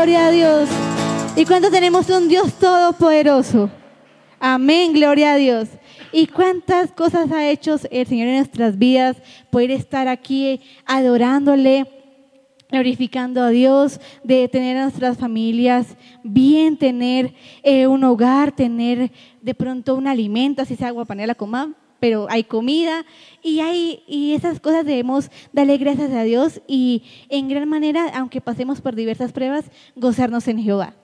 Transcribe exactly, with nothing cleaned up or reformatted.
gloria a Dios. ¿Y cuánto tenemos un Dios todopoderoso? Amén, gloria a Dios. ¿Y cuántas cosas ha hecho el Señor en nuestras vidas? Poder estar aquí adorándole, glorificando a Dios, de tener a nuestras familias bien, tener eh, un hogar, tener de pronto un alimento, así sea agua, panela, coma, pero hay comida y, hay, y esas cosas debemos darle gracias a Dios y en gran manera, aunque pasemos por diversas pruebas, gozarnos en Jehová.